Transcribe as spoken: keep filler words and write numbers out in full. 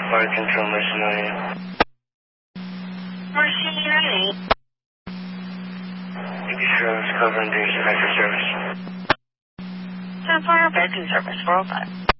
Fire Control, Mercy ninety-eight. Mercy ninety-eight. Thank you, service, cover, induce, effective service. ten four, Bedroom Service, four oh five.